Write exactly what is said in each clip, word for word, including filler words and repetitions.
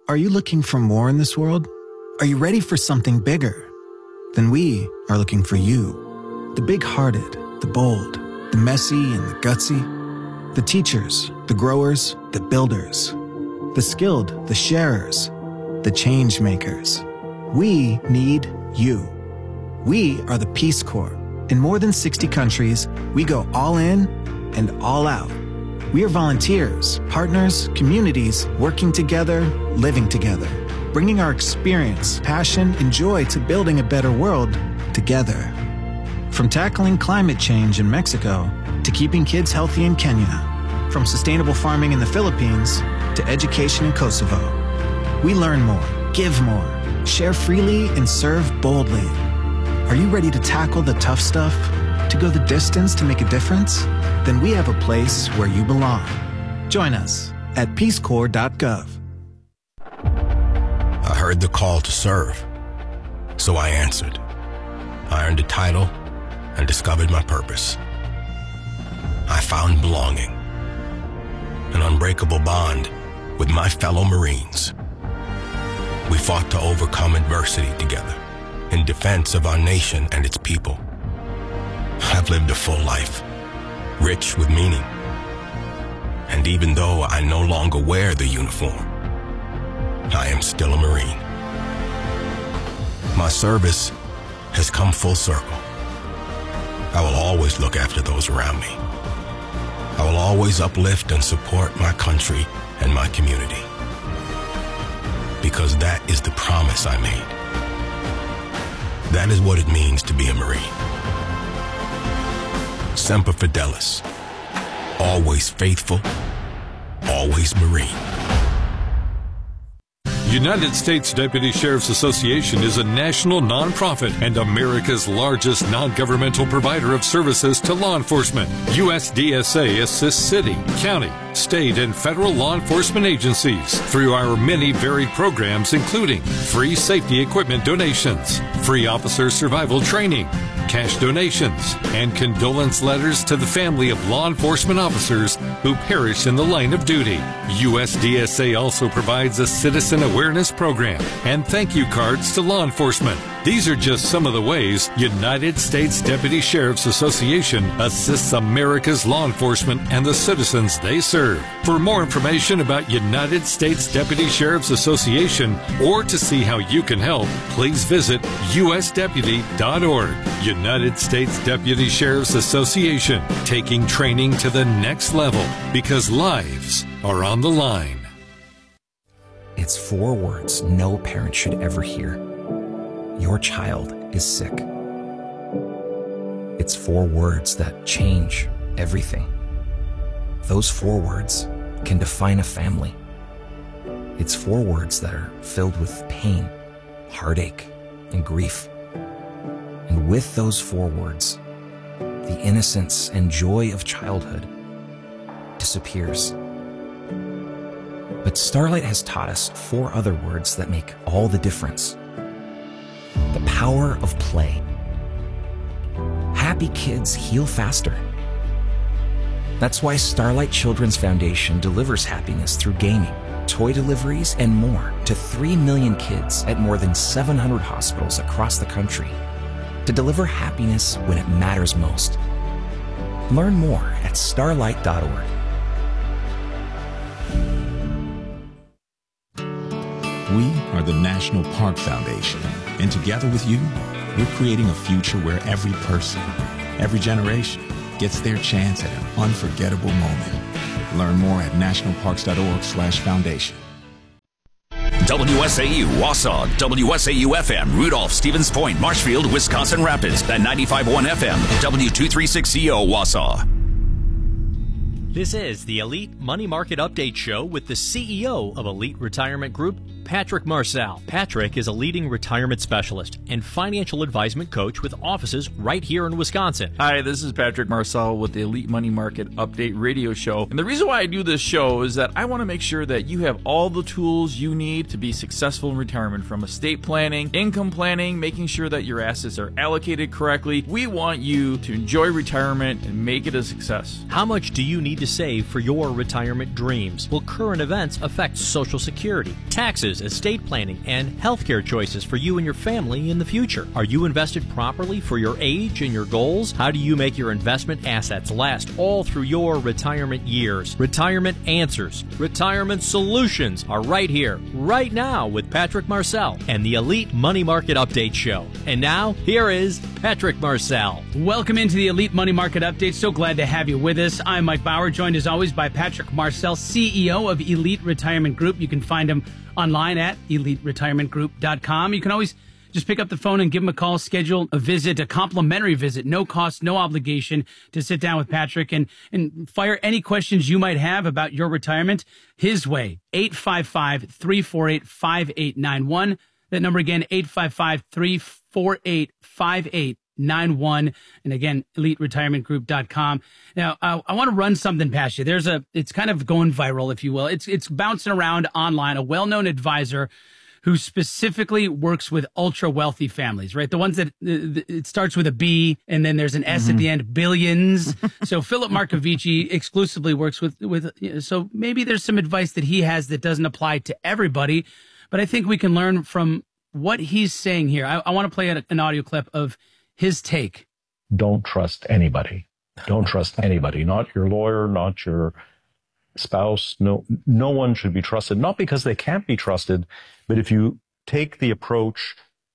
Are you looking for more in this world? Are you ready for something bigger? Then we are looking for you. The big-hearted, the bold, the messy and the gutsy. The teachers, the growers, the builders. The skilled, the sharers, the change makers. We need you. We are the Peace Corps. In more than sixty countries, we go all in and all out. We are volunteers, partners, communities, working together, living together, bringing our experience, passion, and joy to building a better world together. From tackling climate change in Mexico to keeping kids healthy in Kenya, from sustainable farming in the Philippines to education in Kosovo. We learn more, give more, share freely, and serve boldly. Are you ready to tackle the tough stuff? To go the distance to make a difference? Then we have a place where you belong. Join us at peace corps dot gov. I heard the call to serve, so I answered. I earned a title and discovered my purpose. I found belonging, an unbreakable bond with my fellow Marines. We fought to overcome adversity together in defense of our nation and its people. I've lived a full life, rich with meaning. And even though I no longer wear the uniform, I am still a Marine. My service has come full circle. I will always look after those around me. I will always uplift and support my country and my community. Because that is the promise I made. That is what it means to be a Marine. Semper Fidelis. Always faithful, always Marine. United States Deputy Sheriff's Association is a national nonprofit and America's largest non-governmental provider of services to law enforcement. U S D S A assists city, county, state, and federal law enforcement agencies through our many varied programs, including free safety equipment donations, free officer survival training, cash donations, and condolence letters to the family of law enforcement officers who perish in the line of duty. U S D S A also provides a citizen awareness program and thank you cards to law enforcement. These are just some of the ways United States Deputy Sheriff's Association assists America's law enforcement and the citizens they serve. For more information about United States Deputy Sheriff's Association or to see how you can help, please visit U S deputy dot org. United States Deputy Sheriff's Association, taking training to the next level because lives are on the line. It's four words no parent should ever hear. Your child is sick. It's four words that change everything. Those four words can define a family. It's four words that are filled with pain, heartache, and grief. And with those four words, the innocence and joy of childhood disappears. But Starlight has taught us four other words that make all the difference. The power of play. Happy kids heal faster. That's why Starlight Children's Foundation delivers happiness through gaming, toy deliveries, and more to three million kids at more than seven hundred hospitals across the country to deliver happiness when it matters most. Learn more at starlight dot org. We are the National Park Foundation, and together with you, we're creating a future where every person, every generation, gets their chance at an unforgettable moment. Learn more at national parks dot org slash foundation. W S A U Wausau, W S A U F M, Rudolph, Stevens Point, Marshfield, Wisconsin Rapids, and ninety-five point one F M, W two thirty-six C O Wausau. This is the Elite Money Market Update Show with the C E O of Elite Retirement Group, Patrick Marcel. Patrick is a leading retirement specialist and financial advisement coach with offices right here in Wisconsin. Hi, this is Patrick Marcel with the Elite Money Market Update Radio Show. And the reason why I do this show is that I want to make sure that you have all the tools you need to be successful in retirement, from estate planning, income planning, making sure that your assets are allocated correctly. We want you to enjoy retirement and make it a success. How much do you need to save for your retirement dreams? Will current events affect Social Security, taxes, taxes, estate planning, and healthcare choices for you and your family in the future. Are you invested properly for your age and your goals? How do you make your investment assets last all through your retirement years? Retirement Answers, Retirement Solutions are right here, right now with Patrick Marcel and the Elite Money Market Update Show. And now, here is Patrick Marcel. Welcome into the Elite Money Market Update. So glad to have you with us. I'm Mike Bauer, joined as always by Patrick Marcel, C E O of Elite Retirement Group. You can find him online at elite retirement group dot com. You can always just pick up the phone and give him a call, schedule a visit, a complimentary visit, no cost, no obligation, to sit down with Patrick and, and fire any questions you might have about your retirement his way. eight five five, three four eight, five eight nine one. That number again, eight five five, three four eight, five eight nine one. And again, elite retirement group dot com. Now, I, I want to run something past you. There's a, it's kind of going viral, if you will. It's, it's bouncing around online. A well-known advisor who specifically works with ultra wealthy families, right? The ones that uh, it starts with a B and then there's an S mm-hmm. at the end, billions. So Philip Markovici exclusively works with, with, you know, so maybe there's some advice that he has that doesn't apply to everybody, but I think we can learn from what he's saying here. I, I want to play a, an audio clip of his take. Don't trust anybody. Don't trust anybody, not your lawyer, not your spouse. No, no one should be trusted, not because they can't be trusted, but if you take the approach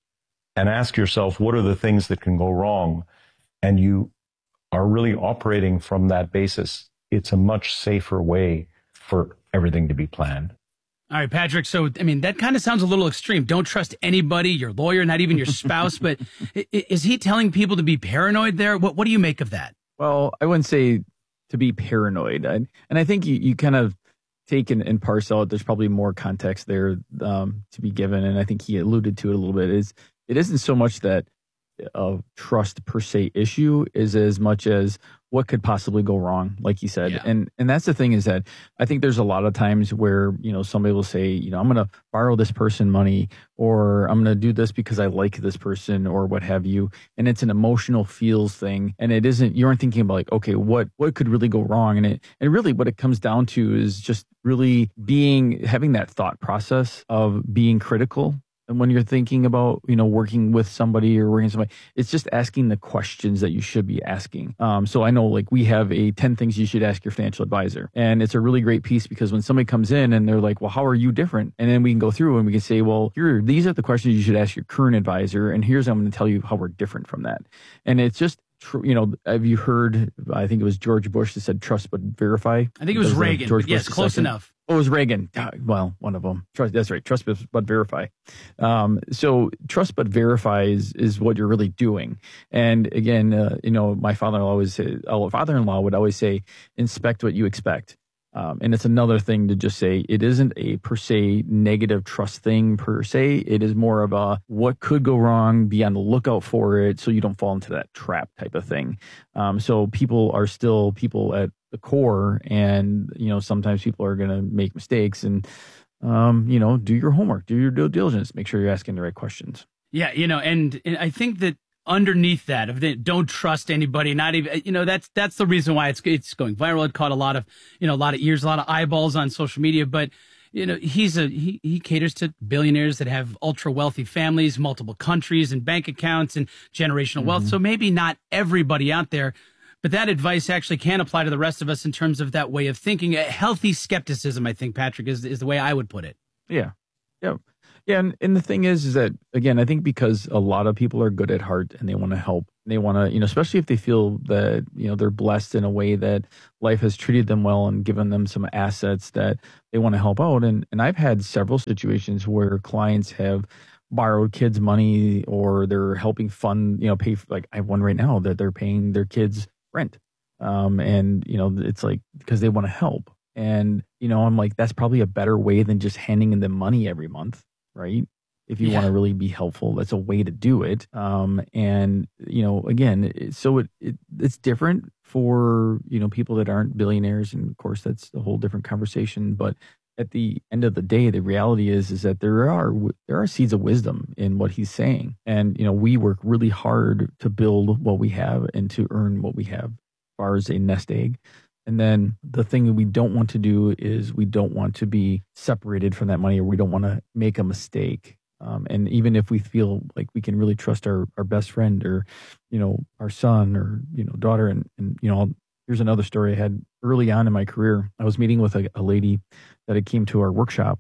and ask yourself, what are the things that can go wrong? And you are really operating from that basis, it's a much safer way for everything to be planned. All right, Patrick. So, I mean, that kind of sounds a little extreme. Don't trust anybody, your lawyer, not even your spouse. But is he telling people to be paranoid there? What, what do you make of that? Well, I wouldn't say to be paranoid. I, and I think you, you kind of take and, and parse out, there's probably more context there um, to be given. And I think he alluded to it a little bit. Is it isn't so much that a trust per se issue is as much as what could possibly go wrong, like you said. Yeah. And and that's the thing, is that I think there's a lot of times where, you know, somebody will say, you know, I'm going to borrow this person money, or I'm going to do this because I like this person, or what have you. And it's an emotional feels thing. And it isn't, you aren't thinking about like, okay, what, what could really go wrong? And it, and really what it comes down to is just really being, having that thought process of being critical. And when you're thinking about, you know, working with somebody or working with somebody, it's just asking the questions that you should be asking. Um, so I know, like, we have a ten things you should ask your financial advisor. And it's a really great piece, because when somebody comes in and they're like, well, how are you different? And then we can go through and we can say, well, here, these are the questions you should ask your current advisor. And here's, I'm going to tell you how we're different from that. And it's just, you know, have you heard, I think it was George Bush that said, trust but verify? I think it was Reagan. George yes, Bush close second. enough. Oh, it was Reagan. Well, one of them. Trust, that's right. Trust but verify. Um, so trust but verify is, is what you're really doing. And again, uh, you know, my father-in-law always say, oh, father-in-law would always say, inspect what you expect. Um, and it's another thing to just say, it isn't a per se negative trust thing per se. It is more of a what could go wrong, be on the lookout for it so you don't fall into that trap type of thing. Um, so people are still people at the core, and, you know, sometimes people are going to make mistakes, and, um, you know, do your homework, do your due diligence, make sure you're asking the right questions. Yeah, you know, and, and I think that underneath that, of the, don't trust anybody, not even, you know, that's that's the reason why it's it's going viral. It caught a lot of, you know, a lot of ears, a lot of eyeballs on social media. But, you know, he's a he he caters to billionaires that have ultra wealthy families, multiple countries and bank accounts and generational mm-hmm. wealth. So maybe not everybody out there, but that advice actually can apply to the rest of us in terms of that way of thinking. A healthy skepticism, I think, Patrick, is is the way I would put it. Yeah, yeah. Yeah, and, and the thing is, is that, again, I think because a lot of people are good at heart and they want to help, they want to, you know, especially if they feel that, you know, they're blessed in a way that life has treated them well and given them some assets that they want to help out. And, and I've had several situations where clients have borrowed kids money, or they're helping fund, you know, pay for, like I have one right now that they're paying their kids rent. Um, and, you know, it's like, because they want to help. And, you know, I'm like, that's probably a better way than just handing them money every month. Right? If you yeah. want to really be helpful, that's a way to do it. Um, and, you know, again, it, so it, it it's different for, you know, people that aren't billionaires. And of course, that's a whole different conversation. But at the end of the day, the reality is, is that there are, there are seeds of wisdom in what he's saying. And, you know, we work really hard to build what we have and to earn what we have as far as a nest egg. And then the thing that we don't want to do is we don't want to be separated from that money, or we don't want to make a mistake. Um, and even if we feel like we can really trust our, our best friend, or, you know, our son, or, you know, daughter. And, and, you know, here's another story I had early on in my career. I was meeting with a, a lady that had came to our workshop,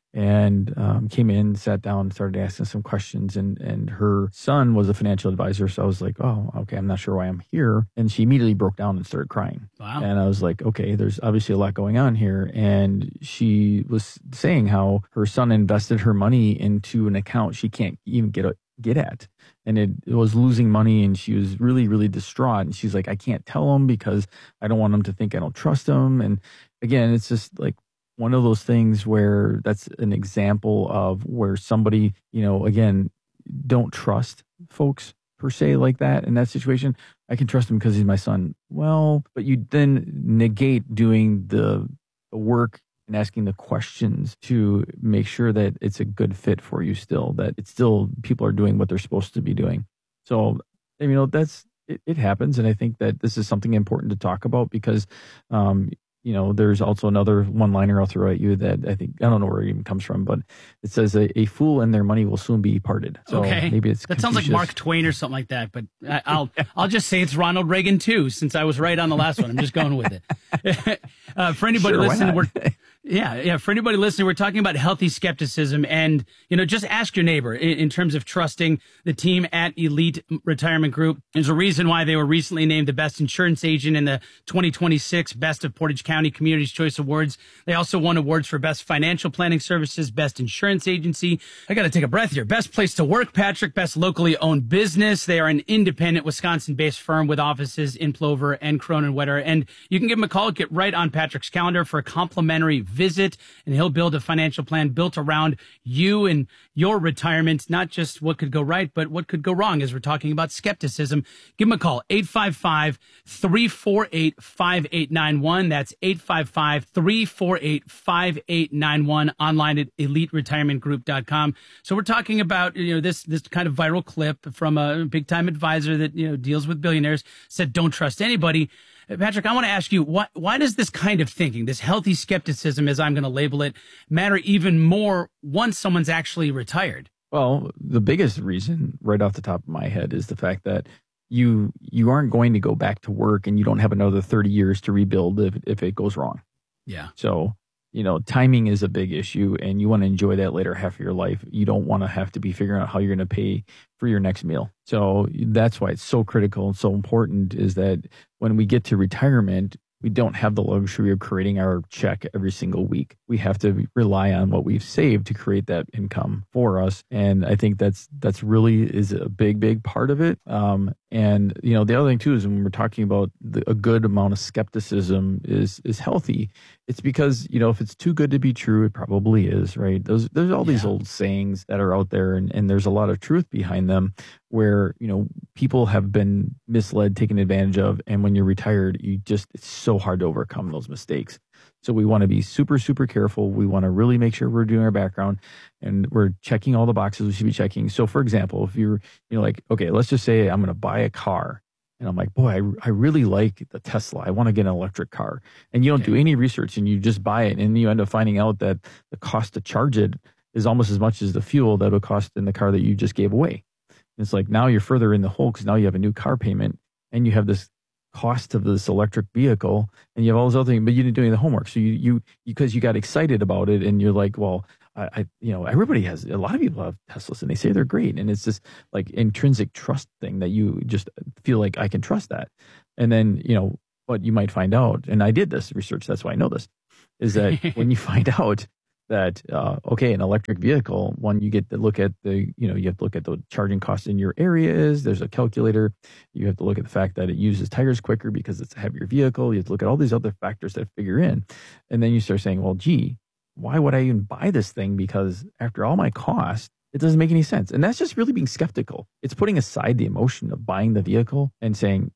and um, came in, sat down, started asking some questions, and and her son was a financial advisor. So I was like, oh, okay, I'm not sure why I'm here. And she immediately broke down and started crying. Wow. And I was like, okay, there's obviously a lot going on here. And she was saying how her son invested her money into an account she can't even get a, get at. And it, it was losing money, and she was really, really distraught. And she's like, I can't tell him because I don't want him to think I don't trust him. And again, it's just like one of those things where that's an example of where somebody, you know, again, don't trust folks per se like that in that situation. I can trust him because he's my son. Well, but you then negate doing the, the work and asking the questions to make sure that it's a good fit for you still, that it's still people are doing what they're supposed to be doing. So, you know, that's, it, it happens. And I think that this is something important to talk about because, um, you know, there's also another one-liner I'll throw at you that I think, I don't know where it even comes from, but it says a, a fool and their money will soon be parted. So okay. Maybe it's that sounds like Mark Twain or something like that, but I, I'll I'll just say it's Ronald Reagan too, since I was right on the last one. I'm just going with it. uh, for anybody Sure, listening, we're yeah, yeah. For anybody listening, we're talking about healthy skepticism, and you know, just ask your neighbor in, in terms of trusting the team at Elite Retirement Group. There's a reason why they were recently named the best insurance agent in the twenty twenty-six Best of Portage County Communities Choice Awards. They also won awards for Best Financial Planning Services, Best Insurance Agency. I got to take a breath here. Best Place to Work, Patrick. Best Locally Owned Business. They are an independent Wisconsin-based firm with offices in Plover and Cronenwetter. And you can give them a call. Get right on Patrick's calendar for a complimentary visit, and he'll build a financial plan built around you and your retirement, not just what could go right, but what could go wrong, as we're talking about skepticism. Give him a call, eight five five, three four eight, five eight nine one. That's eight five five, three four eight, five eight nine one, online at elite retirement group dot com. So we're talking about, you know, this this kind of viral clip from a big-time advisor that, you know, deals with billionaires, said don't trust anybody. Patrick, I want to ask you, why, why does this kind of thinking, this healthy skepticism, as I'm going to label it, matter even more once someone's actually retired? Well, the biggest reason right off the top of my head is the fact that you you aren't going to go back to work, and you don't have another thirty years to rebuild if, if it goes wrong. Yeah. So, you know, timing is a big issue, and you want to enjoy that later half of your life. You don't want to have to be figuring out how you're going to pay for your next meal. So that's why it's so critical and so important, is that when we get to retirement, we don't have the luxury of creating our check every single week. We have to rely on what we've saved to create that income for us. And I think that's that's really is a big, big part of it. Um, and, you know, the other thing, too, is when we're talking about the, a good amount of skepticism is is healthy, it's because, you know, if it's too good to be true, it probably is, right? Those, there's all yeah. these old sayings that are out there, and, and there's a lot of truth behind them where, you know, people have been misled, taken advantage of. And when you're retired, you just, it's so hard to overcome those mistakes. So we want to be super, super careful. We want to really make sure we're doing our background and we're checking all the boxes we should be checking. So for example, if you're, you know, like, okay, let's just say I'm going to buy a car, and I'm like, boy, I, I really like the Tesla. I want to get an electric car. And you don't okay. do any research, and you just buy it. And you end up finding out that the cost to charge it is almost as much as the fuel that would cost in the car that you just gave away. And it's like, now you're further in the hole, because now you have a new car payment, and you have this cost of this electric vehicle, and you have all those other things, but you didn't do any of the homework. So you, you, because you got excited about it, and you're like, well, I, I, you know, everybody has, a lot of people have Teslas, and they say they're great. And it's this like intrinsic trust thing that you just feel like, I can trust that. And then, you know, what you might find out, and I did this research, that's why I know this, is that when you find out that, uh, okay, an electric vehicle, one, you get to look at the, you know, you have to look at the charging costs in your area is, there's a calculator. You have to look at the fact that it uses tires quicker because it's a heavier vehicle. You have to look at all these other factors that figure in. And then you start saying, well, gee, why would I even buy this thing? Because after all my cost, it doesn't make any sense. And that's just really being skeptical. It's putting aside the emotion of buying the vehicle and saying,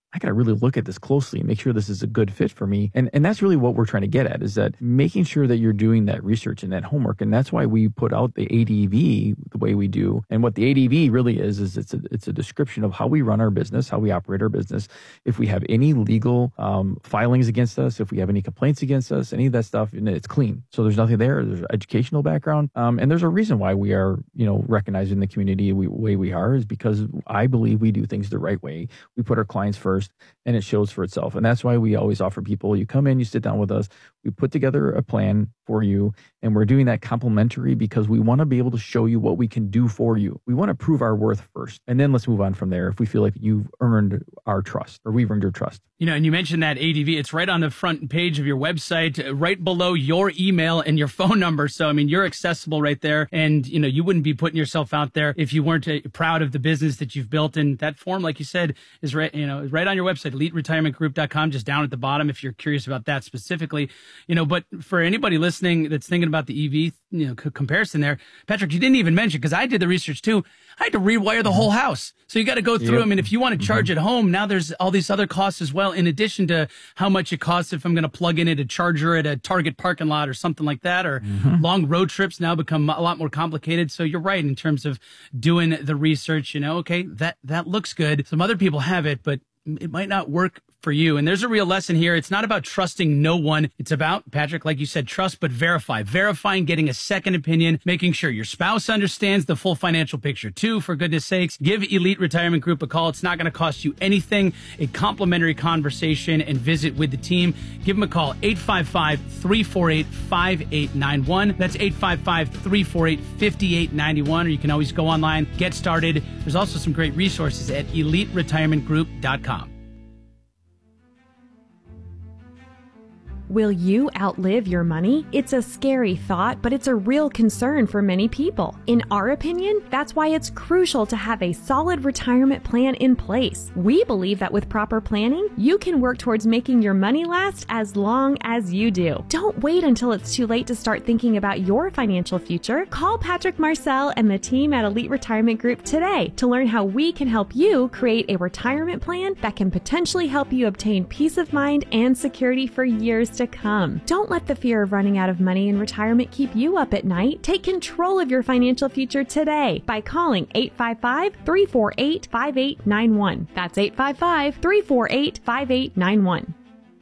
I got to really look at this closely and make sure this is a good fit for me. And and that's really what we're trying to get at, is that making sure that you're doing that research and that homework. And that's why we put out the A D V the way we do. And what the A D V really is, is it's a, it's a description of how we run our business, how we operate our business. If we have any legal um, filings against us, if we have any complaints against us, any of that stuff, and it's clean. So there's nothing there. There's educational background. Um, and there's a reason why we are, you know, recognized in the community the way we are, is because I believe we do things the right way. We put our clients first, and it shows for itself. And that's why we always offer people, you come in, you sit down with us, we put together a plan for you, and we're doing that complimentary because we want to be able to show you what we can do for you. We want to prove our worth first, and then let's move on from there if we feel like you've earned our trust, or we've earned your trust. You know, and you mentioned that A D V, it's right on the front page of your website, right below your email and your phone number. So, I mean, you're accessible right there. And, you know, you wouldn't be putting yourself out there if you weren't uh, proud of the business that you've built. And that form, like you said, is right, you know, right on your website, elite retirement group dot com, just down at the bottom if you're curious about that specifically. You know, but for anybody listening that's thinking about the E V, you know, c- comparison there, Patrick, you didn't even mention, because I did the research too, I had to rewire the whole house. So you got to go through Yep. them. And if you want to charge Mm-hmm. at home, now there's all these other costs as well, in addition to how much it costs if I'm going to plug in at a charger at a Target parking lot or something like that, or Mm-hmm. long road trips now become a lot more complicated. So you're right in terms of doing the research, you know, okay, that, that looks good. Some other people have it, but it might not work for you. And there's a real lesson here. It's not about trusting no one. It's about, Patrick, like you said, trust, but verify. Verifying, getting a second opinion, making sure your spouse understands the full financial picture too, for goodness sakes. Give Elite Retirement Group a call. It's not going to cost you anything. A complimentary conversation and visit with the team. Give them a call, eight five five, three four eight, five eight nine one. That's eight five five, three four eight, five eight nine one. Or you can always go online, get started. There's also some great resources at elite retirement group dot com. Will you outlive your money? It's a scary thought, but it's a real concern for many people. In our opinion, that's why it's crucial to have a solid retirement plan in place. We believe that with proper planning, you can work towards making your money last as long as you do. Don't wait until it's too late to start thinking about your financial future. Call Patrick Marcel and the team at Elite Retirement Group today to learn how we can help you create a retirement plan that can potentially help you obtain peace of mind and security for years to come. Don't let the fear of running out of money in retirement keep you up at night. Take control of your financial future today by calling eight five five, three four eight, five eight nine one. That's eight five five, three four eight, five eight nine one.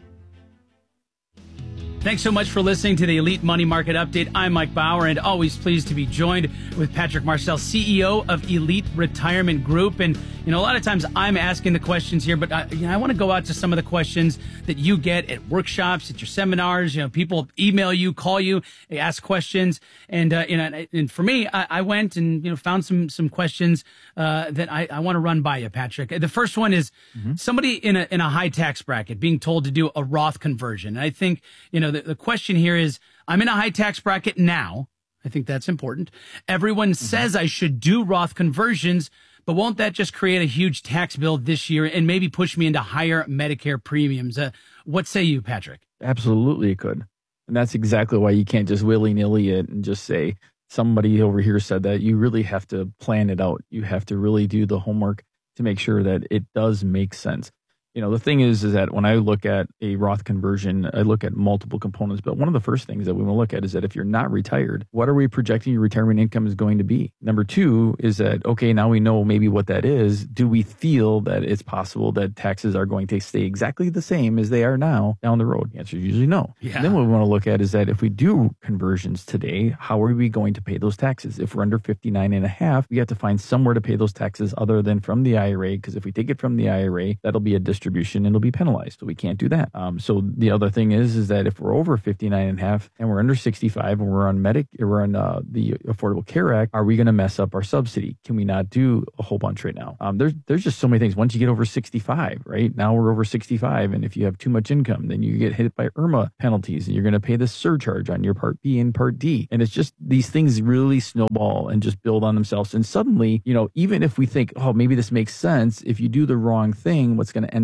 Thanks so much for listening to the Elite Money Market Update. I'm Mike Bauer, and always pleased to be joined with Patrick Marcel, C E O of Elite Retirement Group. And, you know, a lot of times I'm asking the questions here, but I, you know, I want to go out to some of the questions that you get at workshops, at your seminars. You know, people email you, call you, they ask questions. And, uh, you know, and for me, I, I went and, you know, found some, some questions uh, that I, I want to run by you, Patrick. The first one is mm-hmm. somebody in a, in a high tax bracket being told to do a Roth conversion. And I think, you know, the, the question here is, I'm in a high tax bracket now. I think that's important. Everyone mm-hmm. says I should do Roth conversions, but won't that just create a huge tax bill this year and maybe push me into higher Medicare premiums? Uh, what say you, Patrick? Absolutely, it could. And that's exactly why you can't just willy-nilly it and just say, somebody over here said that. You really have to plan it out. You have to really do the homework to make sure that it does make sense. You know, the thing is, is that when I look at a Roth conversion, I look at multiple components. But one of the first things that we want to look at is that if you're not retired, what are we projecting your retirement income is going to be? Number two is that, okay, now we know maybe what that is. Do we feel that it's possible that taxes are going to stay exactly the same as they are now down the road? The answer is usually no. Yeah. And then what we want to look at is that if we do conversions today, how are we going to pay those taxes? If we're under fifty-nine and a half, we have to find somewhere to pay those taxes other than from the I R A, because if we take it from the I R A, that'll be a distribution and it'll be penalized. So we can't do that. Um, so the other thing is, is that if we're over fifty-nine and a half and we're under sixty-five and we're on Medic, we're on uh, the Affordable Care Act, are we going to mess up our subsidy? Can we not do a whole bunch right now? Um, there's, there's just so many things. Once you get over sixty-five, right now we're over sixty-five. And if you have too much income, then you get hit by IRMA penalties and you're going to pay the surcharge on your Part B and Part D. And it's just, these things really snowball and just build on themselves. And suddenly, you know, even if we think, oh, maybe this makes sense, if you do the wrong thing, what's going to end up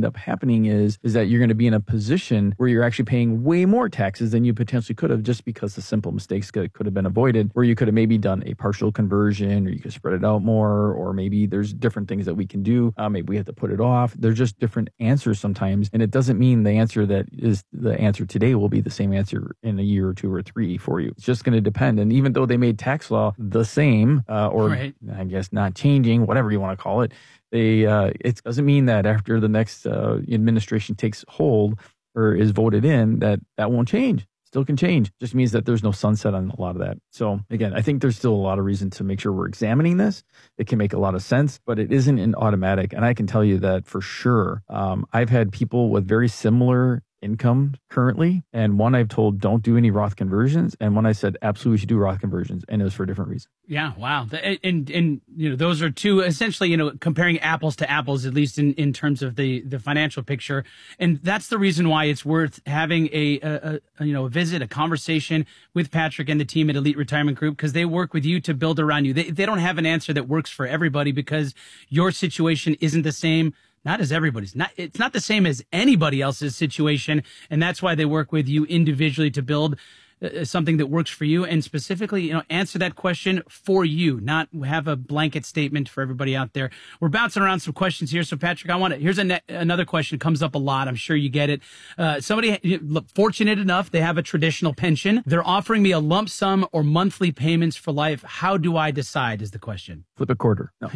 end up happening is, is that you're going to be in a position where you're actually paying way more taxes than you potentially could have, just because the simple mistakes could, could have been avoided, where you could have maybe done a partial conversion, or you could spread it out more, or maybe there's different things that we can do. Uh, maybe we have to put it off. They're just different answers sometimes. And it doesn't mean the answer that is the answer today will be the same answer in a year or two or three for you. It's just going to depend. And even though they made tax law the same, uh, or right. I guess not changing, whatever you want to call it, they uh, it doesn't mean that after the next uh, administration takes hold or is voted in, that that won't change. Still can change. Just means that there's no sunset on a lot of that. So again, I think there's still a lot of reason to make sure we're examining this. It can make a lot of sense, but it isn't an automatic. And I can tell you that for sure. Um, I've had people with very similar income currently, and one I've told don't do any Roth conversions, and one I said absolutely should do Roth conversions, and it was for a different reason. Yeah, wow. And and you know, those are two essentially, you know, comparing apples to apples, at least in, in terms of the the financial picture. And that's the reason why it's worth having a, a, a you know a visit, a conversation with Patrick and the team at Elite Retirement Group, because they work with you to build around you. They they don't have an answer that works for everybody, because your situation isn't the same. Not as everybody's. Not it's not the same as anybody else's situation, and that's why they work with you individually to build uh, something that works for you, and specifically, you know, answer that question for you, not have a blanket statement for everybody out there. We're bouncing around some questions here, so Patrick, I want to. Here's a ne- another question. Comes up a lot. I'm sure you get it. Uh, somebody look, fortunate enough, they have a traditional pension. They're offering me a lump sum or monthly payments for life. How do I decide? Is the question. Flip a quarter. No.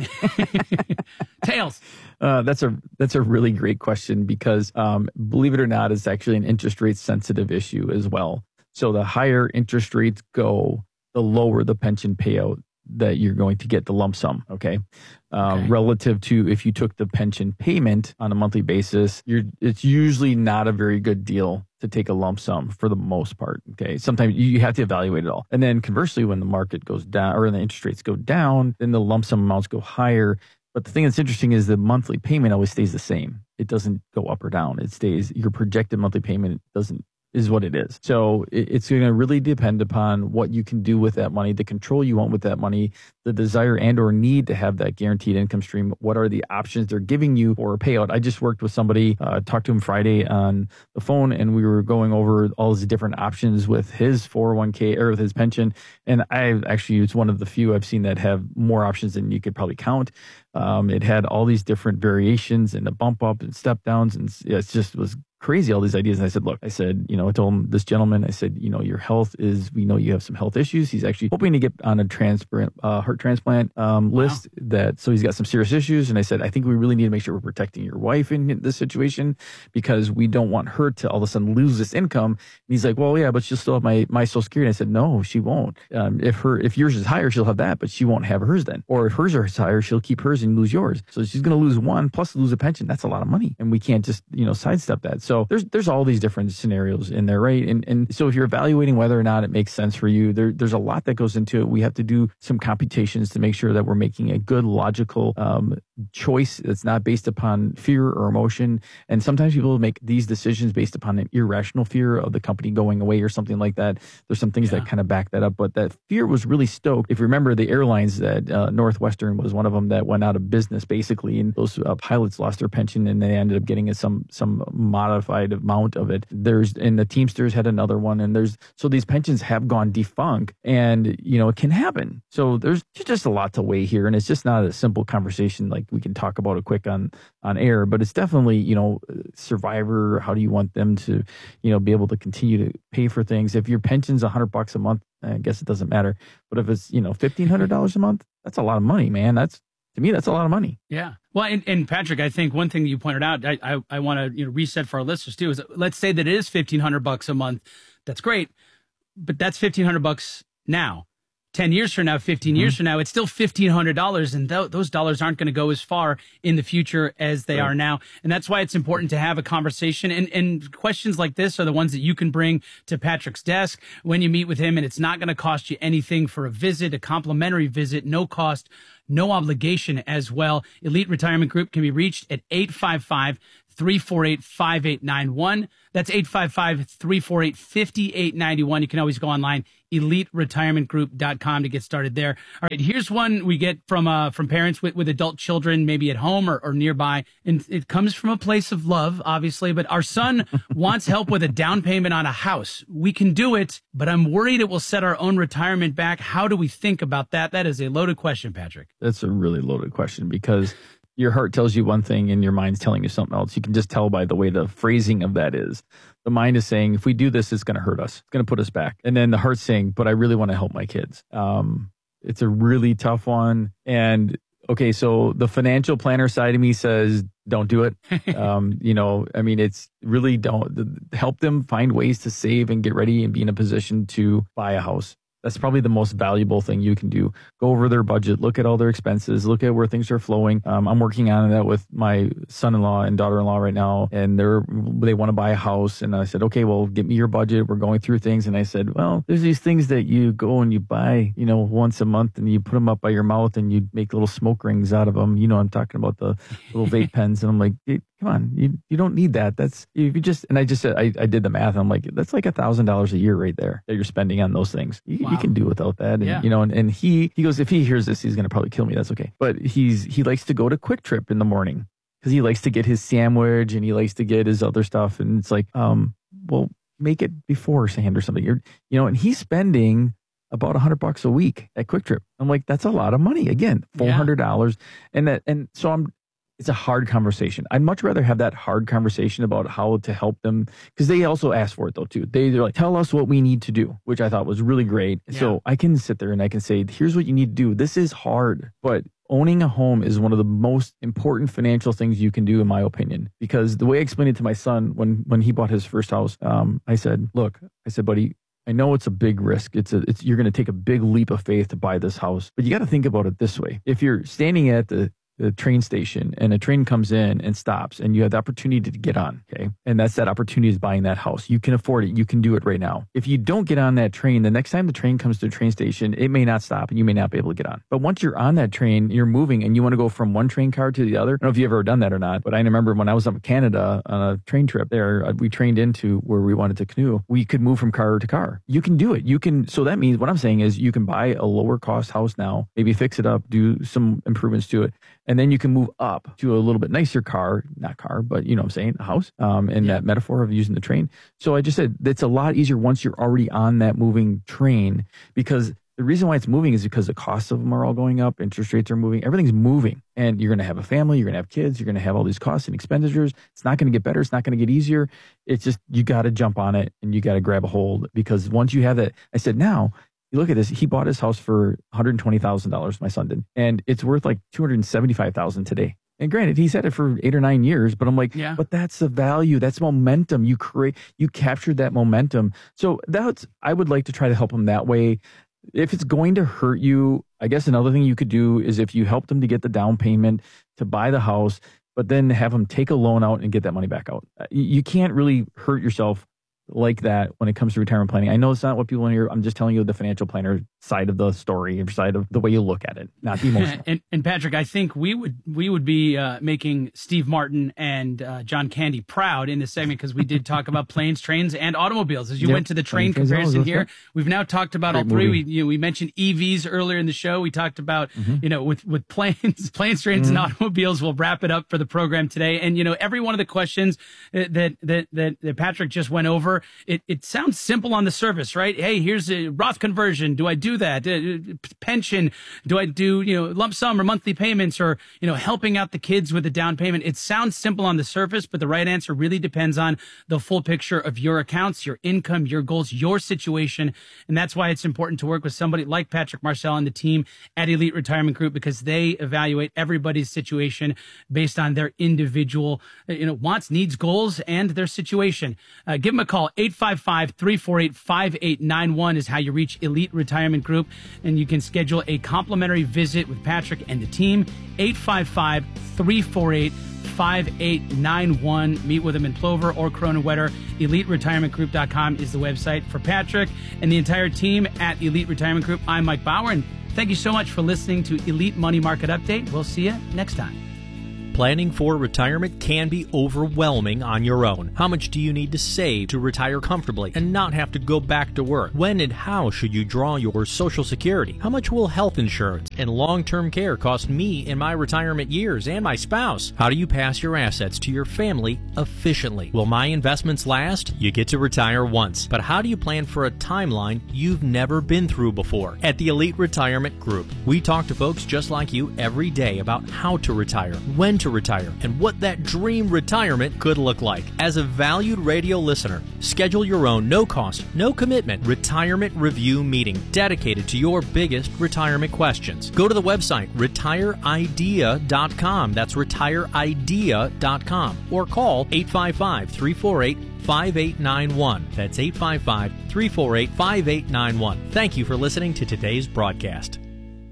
Tails. Uh, that's a that's a really great question, because um, believe it or not, it's actually an interest rate sensitive issue as well. So the higher interest rates go, the lower the pension payout that you're going to get, the lump sum. Okay, um, okay. Relative to if you took the pension payment on a monthly basis, you're it's usually not a very good deal to take a lump sum for the most part. Okay, sometimes you have to evaluate it all. And then conversely, when the market goes down or the interest rates go down, then the lump sum amounts go higher. But the thing that's interesting is the monthly payment always stays the same. It doesn't go up or down. It stays, your projected monthly payment doesn't, is what it is. So it, it's going to really depend upon what you can do with that money, the control you want with that money, the desire and or need to have that guaranteed income stream. What are the options they're giving you for a payout? I just worked with somebody, uh, talked to him Friday on the phone, and we were going over all these different options with his four oh one k or with his pension. And I actually, it's one of the few I've seen that have more options than you could probably count. Um, it had all these different variations and a bump up and step downs, and it just was crazy, all these ideas. And I said, look, I said, you know, I told him, this gentleman, I said, you know, your health is, we know you have some health issues. He's actually hoping to get on a transplant, uh, heart transplant um, wow. list that, so he's got some serious issues. And I said, I think we really need to make sure we're protecting your wife in this situation, because we don't want her to all of a sudden lose this income. And he's like, well, yeah, but she'll still have my, my Social Security. And I said, no, she won't. Um, if her, if yours is higher, she'll have that, but she won't have hers then. Or if hers is higher, she'll keep hers and lose yours. So she's going to lose one plus lose a pension. That's a lot of money. And we can't just, you know, sidestep that. So there's, there's all these different scenarios in there, right? And and so if you're evaluating whether or not it makes sense for you, there, there's a lot that goes into it. We have to do some computations to make sure that we're making a good, logical um, choice that's not based upon fear or emotion. And sometimes people make these decisions based upon an irrational fear of the company going away or something like that. There's some things yeah. that kind of back that up, but that fear was really stoked. If you remember the airlines, that uh, Northwestern was one of them that went out of business basically, and those uh, pilots lost their pension, and they ended up getting a, some some modified amount of it. There's, and the Teamsters had another one, and there's, so these pensions have gone defunct, and you know, it can happen. So there's just a lot to weigh here, and it's just not a simple conversation like we can talk about it quick on on air, but it's definitely, you know, survivor, how do you want them to, you know, be able to continue to pay for things? If your pension's a hundred bucks a month, I guess it doesn't matter. But if it's, you know, fifteen hundred dollars a month, that's a lot of money, man. That's, to me, that's a lot of money. Yeah. Well, and, and Patrick, I think one thing that you pointed out, I I, I want to, you know, reset for our listeners too, is let's say that it is fifteen hundred bucks a month. That's great, but that's fifteen hundred bucks now. ten years from now, fifteen mm-hmm. years from now, it's still fifteen hundred dollars, and th- those dollars aren't going to go as far in the future as they right. are now. And that's why it's important to have a conversation. And, and questions like this are the ones that you can bring to Patrick's desk when you meet with him, and it's not going to cost you anything for a visit, a complimentary visit, no cost, no obligation as well. Elite Retirement Group can be reached at eight five five, three four eight, five eight nine one. That's eight five five, three four eight, five eight nine one. You can always go online, elite retirement group dot com, to get started there. All right, here's one we get from uh, from parents with, with adult children, maybe at home or, or nearby. And it comes from a place of love, obviously, but our son wants help with a down payment on a house. We can do it, but I'm worried it will set our own retirement back. How do we think about that? That is a loaded question, Patrick. That's a really loaded question, because your heart tells you one thing and your mind's telling you something else. You can just tell by the way the phrasing of that is. The mind is saying, if we do this, it's going to hurt us. It's going to put us back. And then the heart's saying, but I really want to help my kids. Um, it's a really tough one. And okay, so the financial planner side of me says, don't do it. um, you know, I mean, it's really don't help them find ways to save and get ready and be in a position to buy a house. That's probably the most valuable thing you can do. Go over their budget, look at all their expenses, look at where things are flowing. Um, I'm working on that with my son-in-law and daughter-in-law right now, and they're they want to buy a house. And I said, okay, well, get me your budget. We're going through things. And I said, well, there's these things that you go and you buy, you know, once a month, and you put them up by your mouth and you make little smoke rings out of them. You know, I'm talking about the little vape pens. And I'm like, hey, come on, you you don't need that. That's if you just, and I just said, I, I did the math. And I'm like, that's like a thousand dollars a year right there that you're spending on those things. You, wow. you can do without that. And, yeah. you know, and, and he, he goes, if he hears this, he's going to probably kill me. That's okay. But he's, he likes to go to Quick Trip in the morning because he likes to get his sandwich and he likes to get his other stuff. And it's like, um, well, make it beforehand or something. You're, you know, and he's spending about a hundred bucks a week at Quick Trip. I'm like, that's a lot of money. Again, four hundred dollars. Yeah. And that, and so I'm, it's a hard conversation. I'd much rather have that hard conversation about how to help them, because they also ask for it though too. They, they're like, tell us what we need to do, which I thought was really great. Yeah. So I can sit there and I can say, here's what you need to do. This is hard, but owning a home is one of the most important financial things you can do, in my opinion, because the way I explained it to my son when, when he bought his first house, um, I said, look, I said, buddy, I know it's a big risk. It's a, it's, you're going to take a big leap of faith to buy this house, but you got to think about it this way. If you're standing at the the train station and a train comes in and stops and you have the opportunity to get on, okay? And that's that opportunity is buying that house. You can afford it. You can do it right now. If you don't get on that train, the next time the train comes to the train station, it may not stop and you may not be able to get on. But once you're on that train, you're moving and you want to go from one train car to the other. I don't know if you've ever done that or not, but I remember when I was up in Canada on a train trip there, we trained into where we wanted to canoe. We could move from car to car. You can do it. You can. So that means what I'm saying is you can buy a lower cost house now, maybe fix it up, do some improvements to it. And then you can move up to a little bit nicer car, not car, but you know what I'm saying, a house, um, and yeah. that metaphor of using the train. So I just said, it's a lot easier once you're already on that moving train, because the reason why it's moving is because the costs of them are all going up, interest rates are moving, everything's moving. And you're going to have a family, you're going to have kids, you're going to have all these costs and expenditures. It's not going to get better. It's not going to get easier. It's just, you got to jump on it and you got to grab a hold, because once you have that, I said, now, you look at this, he bought his house for one hundred twenty thousand dollars, my son did, and it's worth like two hundred seventy-five thousand dollars today. And granted, he's had it for eight or nine years, but I'm like, yeah. but that's the value. That's momentum. You create, you captured that momentum. So that's, I would like to try to help him that way. If it's going to hurt you, I guess another thing you could do is if you help them to get the down payment to buy the house, but then have them take a loan out and get that money back out. You can't really hurt yourself like that when it comes to retirement planning. I know it's not what people want to hear. I'm just telling you the financial planner side of the story, or side of the way you look at it, not the emotional. and, and Patrick, I think we would we would be uh, making Steve Martin and uh, John Candy proud in this segment, because we did talk about planes, trains, and automobiles. As you yep. went to the train Plane, comparison here, good. We've now talked about Great all three. We you know, we mentioned E Vs earlier in the show. We talked about mm-hmm. you know with with planes, planes, trains, mm-hmm. and automobiles. We'll wrap it up for the program today. And you know every one of the questions that that that, that Patrick just went over, it it sounds simple on the surface, right? Hey, here's a Roth conversion. Do I do that? Uh, pension? Do I do, you know, lump sum or monthly payments, or, you know, helping out the kids with the down payment? It sounds simple on the surface, but the right answer really depends on the full picture of your accounts, your income, your goals, your situation. And that's why it's important to work with somebody like Patrick Marcel and the team at Elite Retirement Group, because they evaluate everybody's situation based on their individual, you know, wants, needs, goals, and their situation. Uh, give them a call. eight five five, three four eight, five eight nine one is how you reach Elite Retirement Group. And you can schedule a complimentary visit with Patrick and the team. eight five five, three four eight, five eight nine one. Meet with them in Plover or Cronin-Wetter. elite retirement group dot com is the website. For Patrick and the entire team at Elite Retirement Group, I'm Mike Bauer, and thank you so much for listening to Elite Money Market Update. We'll see you next time. Planning for retirement can be overwhelming on your own. How much do you need to save to retire comfortably and not have to go back to work? When and how should you draw your Social Security? How much will health insurance and long-term care cost me in my retirement years and my spouse? How do you pass your assets to your family efficiently? Will my investments last? You get to retire once, but how do you plan for a timeline you've never been through before? At the Elite Retirement Group, we talk to folks just like you every day about how to retire, when to retire, and what that dream retirement could look like. As a valued radio listener, schedule your own no-cost, no-commitment retirement review meeting dedicated to your biggest retirement questions. Go to the website retire idea dot com. That's retire idea dot com. Or call eight five five, three four eight, five eight nine one. That's eight five five, three four eight, five eight nine one. Thank you for listening to today's broadcast.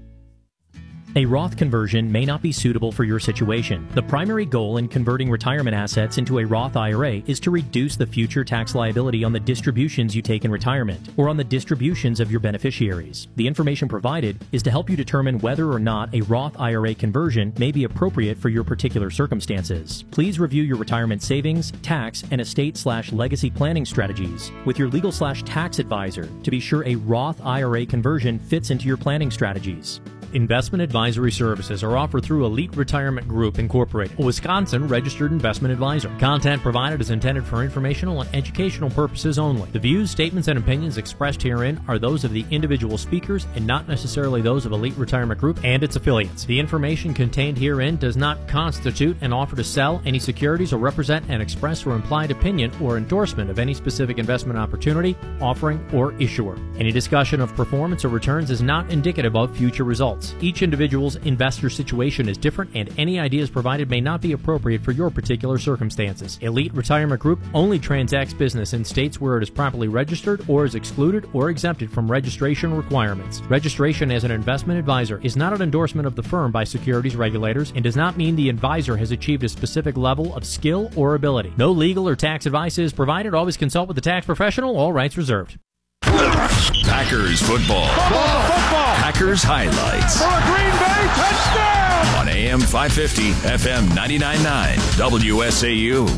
A Roth conversion may not be suitable for your situation. The primary goal in converting retirement assets into a Roth I R A is to reduce the future tax liability on the distributions you take in retirement or on the distributions of your beneficiaries. The information provided is to help you determine whether or not a Roth I R A conversion may be appropriate for your particular circumstances. Please review your retirement savings, tax, and estate slash legacy planning strategies with your legal slash tax advisor to be sure a Roth I R A conversion fits into your planning strategies. Investment advisory services are offered through Elite Retirement Group, Incorporated, a Wisconsin-registered investment advisor. Content provided is intended for informational and educational purposes only. The views, statements, and opinions expressed herein are those of the individual speakers and not necessarily those of Elite Retirement Group and its affiliates. The information contained herein does not constitute an offer to sell any securities or represent an express or implied opinion or endorsement of any specific investment opportunity, offering, or issuer. Any discussion of performance or returns is not indicative of future results. Each individual's investor situation is different, and any ideas provided may not be appropriate for your particular circumstances. Elite Retirement Group only transacts business in states where it is properly registered or is excluded or exempted from registration requirements. Registration as an investment advisor is not an endorsement of the firm by securities regulators and does not mean the advisor has achieved a specific level of skill or ability. No legal or tax advice is provided. Always consult with the tax professional. All rights reserved. Packers football. Football, football. Packers highlights. For a Green Bay touchdown. On A M five fifty, F M ninety-nine point nine, W S A U.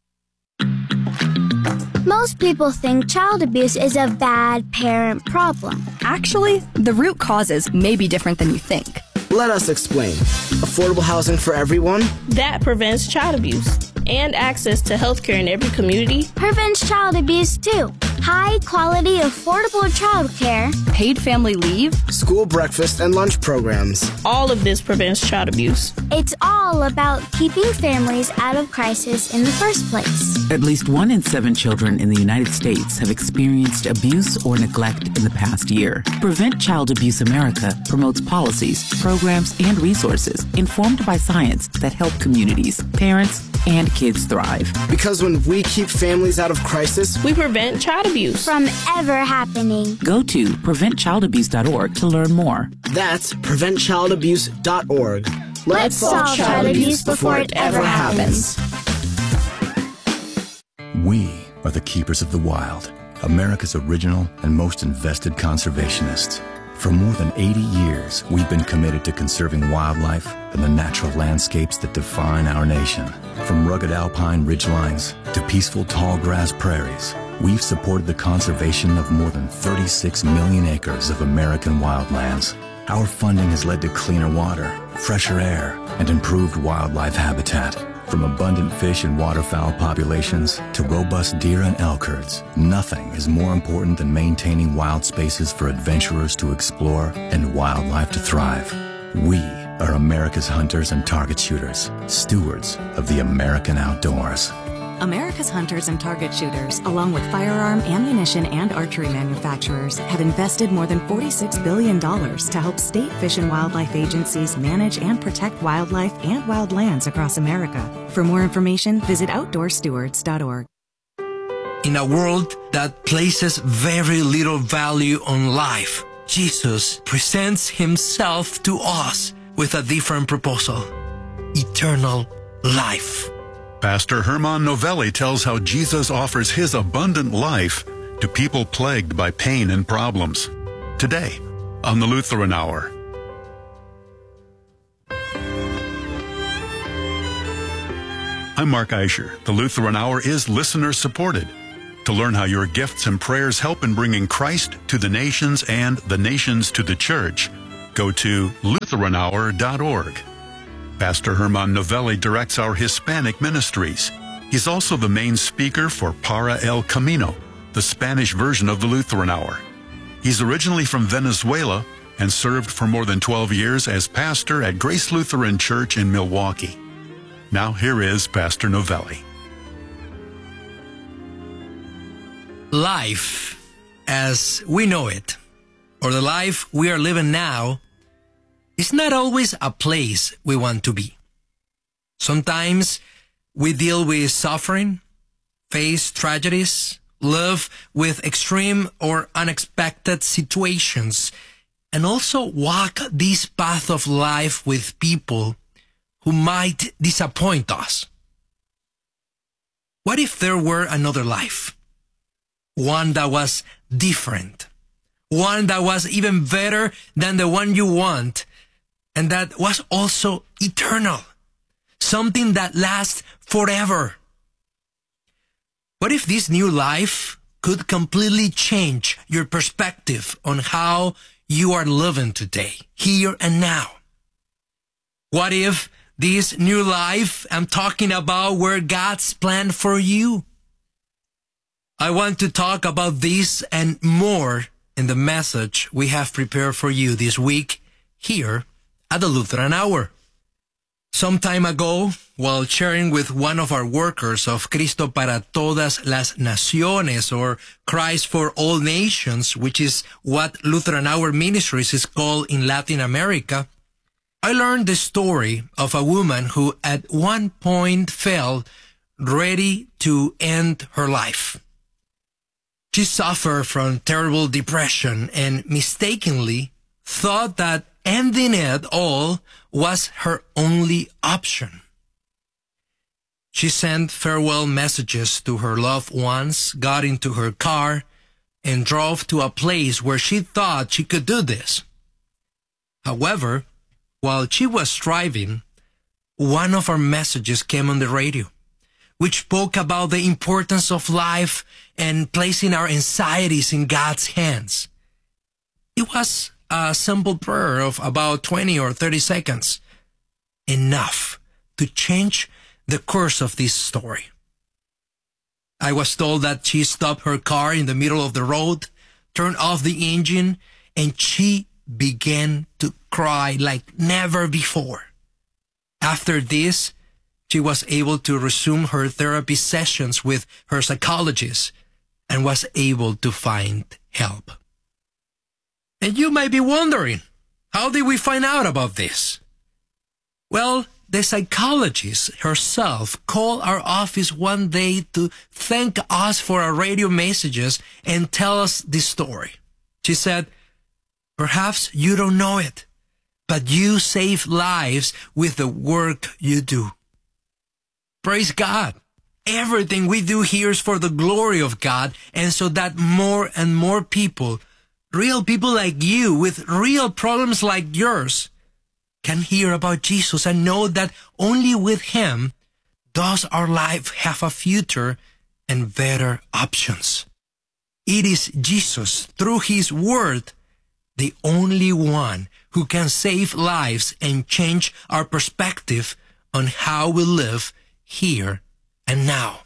Most people think child abuse is a bad parent problem. Actually, the root causes may be different than you think. Let us explain. Affordable housing for everyone? That prevents child abuse. And access to health care in every community. Prevents child abuse, too. High quality, affordable child care. Paid family leave. School breakfast and lunch programs. All of this prevents child abuse. It's all about keeping families out of crisis in the first place. At least one in seven children in the United States have experienced abuse or neglect in the past year. Prevent Child Abuse America promotes policies, programs, and resources informed by science that help communities, parents, and kids thrive. Because when we keep families out of crisis, we prevent child abuse from ever happening. Go to prevent child abuse dot org to learn more. That's prevent child abuse dot org. Let's, Let's solve child abuse before it ever happens. We are the keepers of the wild, America's original and most invested conservationists. For more than eighty years, we've been committed to conserving wildlife and the natural landscapes that define our nation. From rugged alpine ridgelines to peaceful tall grass prairies, we've supported the conservation of more than thirty-six million acres of American wildlands. Our funding has led to cleaner water, fresher air, and improved wildlife habitat. From abundant fish and waterfowl populations to robust deer and elk herds, nothing is more important than maintaining wild spaces for adventurers to explore and wildlife to thrive. We are America's hunters and target shooters, stewards of the American outdoors. America's hunters and target shooters, along with firearm, ammunition, and archery manufacturers, have invested more than forty-six billion dollars to help state fish and wildlife agencies manage and protect wildlife and wildlands across America. For more information, visit outdoor stewards dot org. In a world that places very little value on life, Jesus presents himself to us with a different proposal: eternal life. Pastor Herman Novelli tells how Jesus offers his abundant life to people plagued by pain and problems. Today, on the Lutheran Hour. I'm Mark Eicher. The Lutheran Hour is listener-supported. To learn how your gifts and prayers help in bringing Christ to the nations and the nations to the church, go to Lutheran Hour dot org. Pastor Herman Novelli directs our Hispanic ministries. He's also the main speaker for Para el Camino, the Spanish version of the Lutheran Hour. He's originally from Venezuela and served for more than twelve years as pastor at Grace Lutheran Church in Milwaukee. Now here is Pastor Novelli. Life, as we know it, or the life we are living now, is not always a place we want to be. Sometimes we deal with suffering, face tragedies, live with extreme or unexpected situations, and also walk this path of life with people who might disappoint us. What if there were another life? One that was different. One that was even better than the one you want. And that was also eternal. Something that lasts forever. What if this new life could completely change your perspective on how you are living today, here and now? What if this new life I'm talking about were God's plan for you? I want to talk about this and more in the message we have prepared for you this week here at the Lutheran Hour. Some time ago, while sharing with one of our workers of Cristo para todas las naciones, or Christ for all nations, which is what Lutheran Hour Ministries is called in Latin America, I learned the story of a woman who at one point felt ready to end her life. She suffered from terrible depression and mistakenly thought that ending it all was her only option. She sent farewell messages to her loved ones, got into her car, and drove to a place where she thought she could do this. However, while she was driving, one of her messages came on the radio, which spoke about the importance of life and placing our anxieties in God's hands. It was a simple prayer of about twenty or thirty seconds, enough to change the course of this story. I was told that she stopped her car in the middle of the road, turned off the engine, and she began to cry like never before. After this, she was able to resume her therapy sessions with her psychologist and was able to find help. And you might be wondering, how did we find out about this? Well, the psychologist herself called our office one day to thank us for our radio messages and tell us this story. She said, "Perhaps you don't know it, but you save lives with the work you do." Praise God. Everything we do here is for the glory of God, and so that more and more people, real people like you with real problems like yours, can hear about Jesus and know that only with Him does our life have a future and better options. It is Jesus, through His Word, the only one who can save lives and change our perspective on how we live here and now.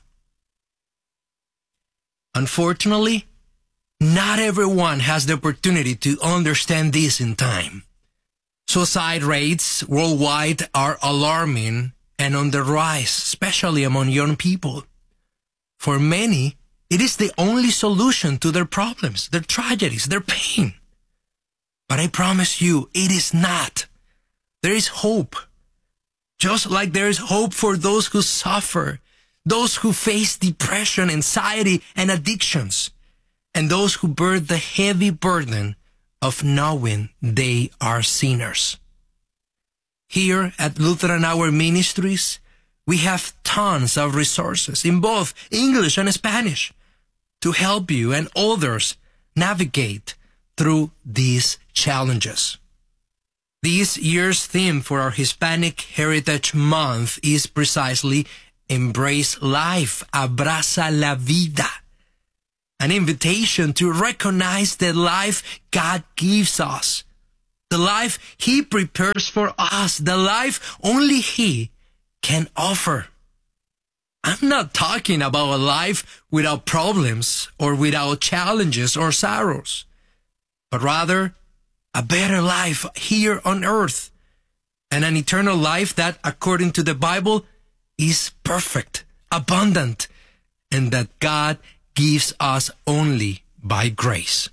Unfortunately, not everyone has the opportunity to understand this in time. Suicide rates worldwide are alarming and on the rise, especially among young people. For many, it is the only solution to their problems, their tragedies, their pain. But I promise you, it is not. There is hope. Just like there is hope for those who suffer, those who face depression, anxiety, and addictions, and those who bear the heavy burden of knowing they are sinners. Here at Lutheran Hour Ministries, we have tons of resources in both English and Spanish to help you and others navigate through these challenges. This year's theme for our Hispanic Heritage Month is precisely embrace life, abraza la vida. An invitation to recognize the life God gives us, the life He prepares for us, the life only He can offer. I'm not talking about a life without problems or without challenges or sorrows, but rather a better life here on earth, and an eternal life that, according to the Bible, is perfect, abundant, and that God gives us only by grace.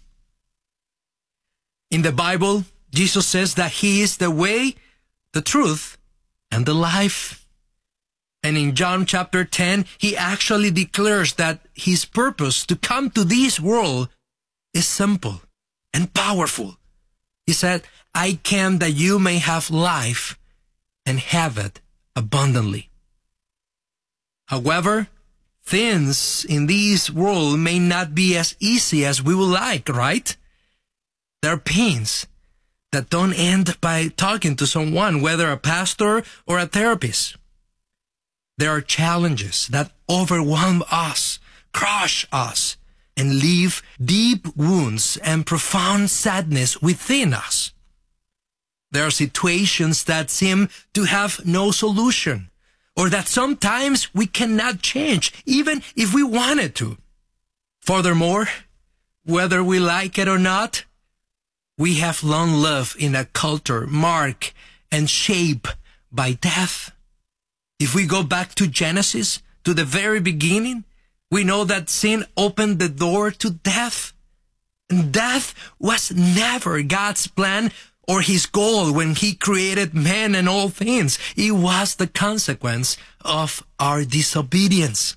In the Bible, Jesus says that He is the way, the truth, and the life. And in John chapter ten, He actually declares that His purpose to come to this world is simple and powerful. He said, I came that you may have life and have it abundantly. However, things in this world may not be as easy as we would like, right? There are pains that don't end by talking to someone, whether a pastor or a therapist. There are challenges that overwhelm us, crush us, and leave deep wounds and profound sadness within us. There are situations that seem to have no solution, or that sometimes we cannot change, even if we wanted to. Furthermore, whether we like it or not, we have long lived in a culture marked and shaped by death. If we go back to Genesis, to the very beginning, we know that sin opened the door to death. And death was never God's plan or His goal when He created man and all things. It was the consequence of our disobedience.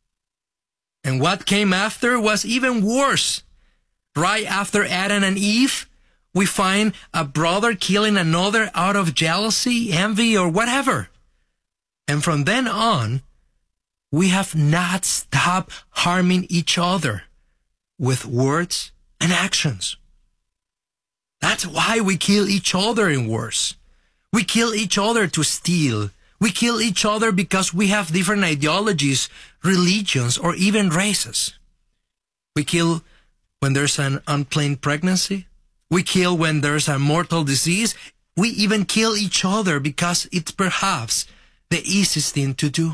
And what came after was even worse. Right after Adam and Eve, we find a brother killing another out of jealousy, envy, or whatever. And from then on, we have not stopped harming each other with words and actions. That's why we kill each other in wars. We kill each other to steal. We kill each other because we have different ideologies, religions, or even races. We kill when there's an unplanned pregnancy. We kill when there's a mortal disease. We even kill each other because it's perhaps the easiest thing to do.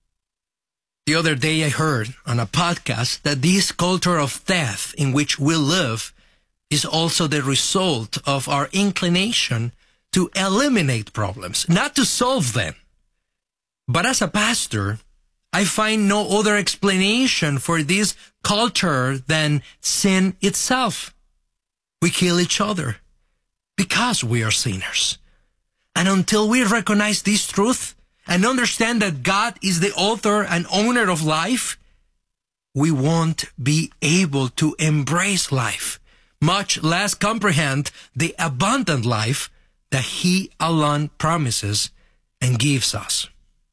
The other day I heard on a podcast that this culture of death in which we live is also the result of our inclination to eliminate problems, not to solve them. But as a pastor, I find no other explanation for this culture than sin itself. We kill each other because we are sinners. And until we recognize this truth and understand that God is the author and owner of life, we won't be able to embrace life, much less comprehend the abundant life that He alone promises and gives us.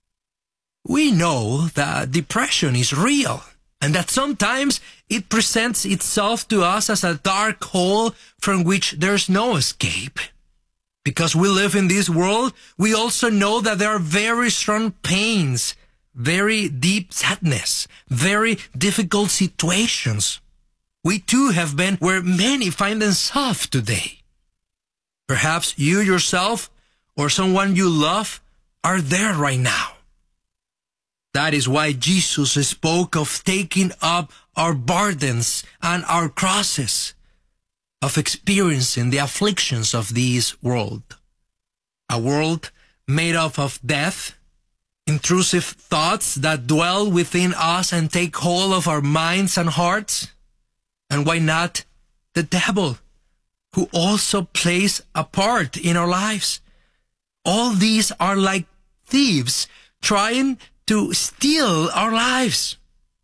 We know that depression is real, and that sometimes it presents itself to us as a dark hole from which there's no escape. Because we live in this world, we also know that there are very strong pains, very deep sadness, very difficult situations. We too have been where many find themselves today. Perhaps you yourself or someone you love are there right now. That is why Jesus spoke of taking up our burdens and our crosses, of experiencing the afflictions of this world. A world made up of death, intrusive thoughts that dwell within us and take hold of our minds and hearts. And why not the devil, who also plays a part in our lives? All these are like thieves trying to steal our lives.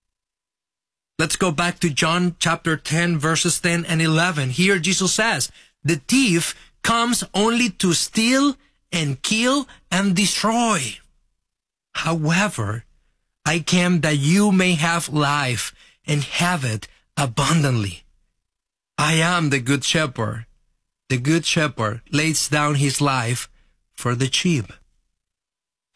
Let's go back to John chapter ten, verses ten and eleven. Here Jesus says, the thief comes only to steal and kill and destroy. However, I came that you may have life and have it abundantly. I am the good shepherd. The good shepherd lays down his life for the sheep.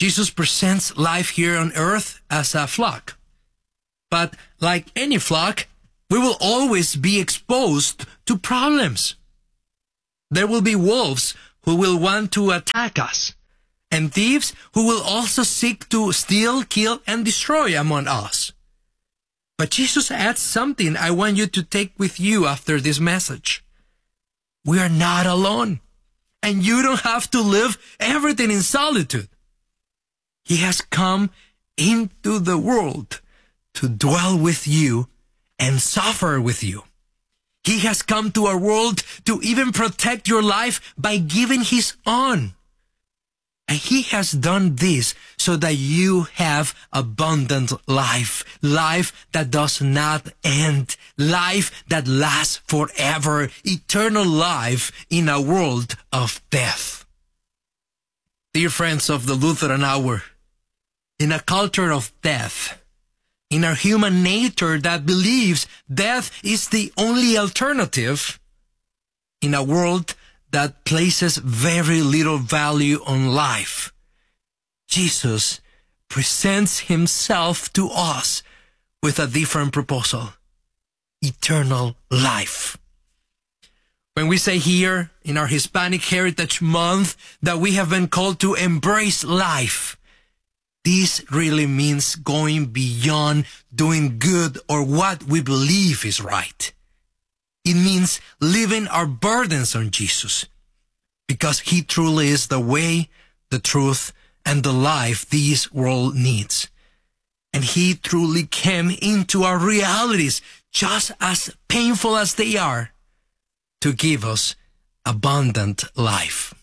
Jesus presents life here on earth as a flock. But like any flock, we will always be exposed to problems. There will be wolves who will want to attack us, and thieves who will also seek to steal, kill, and destroy among us. But Jesus adds something I want you to take with you after this message. We are not alone, and you don't have to live everything in solitude. He has come into the world to dwell with you and suffer with you. He has come to our world to even protect your life by giving his own. And he has done this so that you have abundant life, life that does not end, life that lasts forever, eternal life in a world of death. Dear friends of the Lutheran Hour, in a culture of death, in our human nature that believes death is the only alternative, in a world that places very little value on life, Jesus presents himself to us with a different proposal: eternal life. When we say here in our Hispanic Heritage Month that we have been called to embrace life, this really means going beyond doing good or what we believe is right. It means leaving our burdens on Jesus, because he truly is the way, the truth, and the life this world needs. And he truly came into our realities, just as painful as they are, to give us abundant life.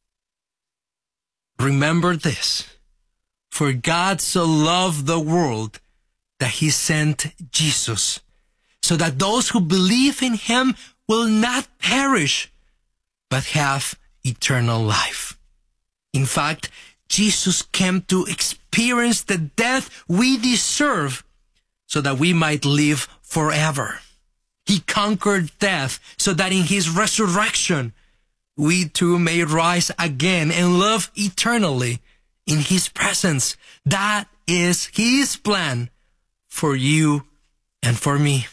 Remember this: for God so loved the world that he sent Jesus, so that those who believe in him will not perish, but have eternal life. In fact, Jesus came to experience the death we deserve so that we might live forever. He conquered death so that in his resurrection, we too may rise again and live eternally in his presence. That is his plan for you and for me.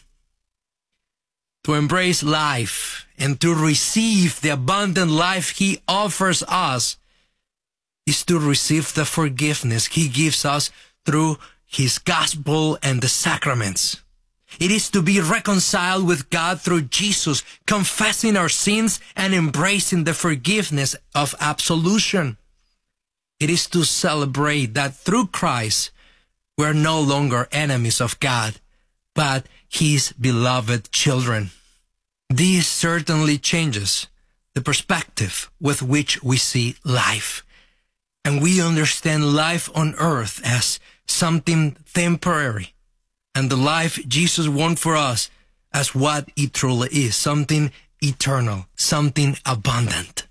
To embrace life and to receive the abundant life he offers us is to receive the forgiveness he gives us through his gospel and the sacraments. It is to be reconciled with God through Jesus, confessing our sins and embracing the forgiveness of absolution. It is to celebrate that through Christ, we are no longer enemies of God, but his beloved children. This certainly changes the perspective with which we see life. And we understand life on earth as something temporary, and the life Jesus won for us as what it truly is: something eternal, something abundant.